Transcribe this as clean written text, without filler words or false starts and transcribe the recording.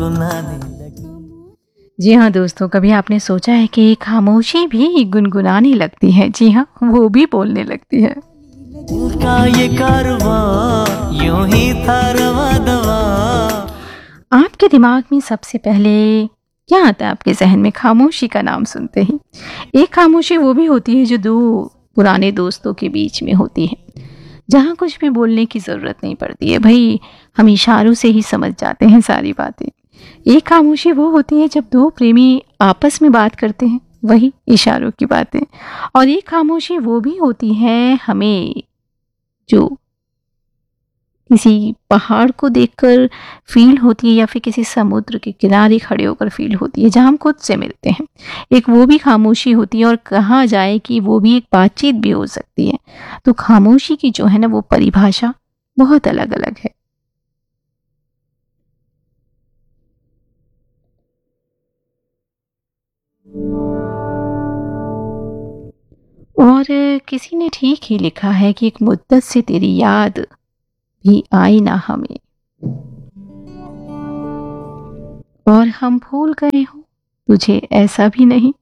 जी हाँ दोस्तों, कभी आपने सोचा है कि खामोशी भी गुनगुनाने लगती है। जी हाँ, वो भी बोलने लगती है। दिल का ये कारवां यूं ही था रवा दवा। आपके दिमाग में सबसे पहले क्या आता है आपके जहन में खामोशी का नाम सुनते ही? एक खामोशी वो भी होती है जो दो पुराने दोस्तों के बीच में होती है, जहाँ कुछ भी बोलने की ज़रूरत नहीं पड़ती है। भई हम इशारों से ही समझ जाते हैं सारी बातें। एक खामोशी वो होती है जब दो प्रेमी आपस में बात करते हैं, वही इशारों की बातें। और एक खामोशी वो भी होती है हमें जो किसी पहाड़ को देखकर फ़ील होती है या फिर किसी समुद्र के किनारे खड़े होकर फ़ील होती है, जहाँ हम खुद से मिलते हैं। एक वो भी खामोशी होती है और कहा जाए कि वो भी एक बातचीत भी हो सकती है। तो खामोशी की जो है ना वो परिभाषा बहुत अलग-अलग है। और किसी ने ठीक ही लिखा है कि एक मुद्दत से तेरी याद भी आई ना हमें और हम भूल गए हों तुझे ऐसा भी नहीं।